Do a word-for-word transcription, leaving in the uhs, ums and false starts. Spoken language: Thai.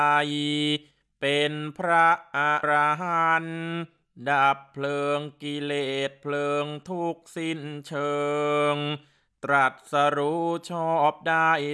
เป็นพระอรหันต์ดับเพลิงกิเลสเพลิงทุกข์สิ้นเชิงตรัสรู้ชอบได้